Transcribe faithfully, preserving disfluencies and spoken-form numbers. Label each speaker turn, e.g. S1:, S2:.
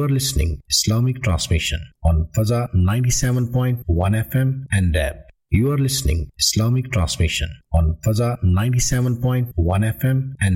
S1: are listening Islamic transmission on Faza ninety-seven point one F M and D A B. You are listening Islamic transmission on Faza ninety-seven point one F M and